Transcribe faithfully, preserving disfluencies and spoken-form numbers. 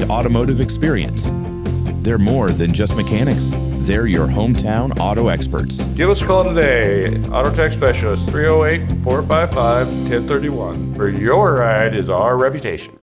automotive experience. They're more than just mechanics. They're your hometown auto experts. Give us a call today. Auto Tech Specialist, three oh eight, four five five, one oh three one. For your ride is our reputation.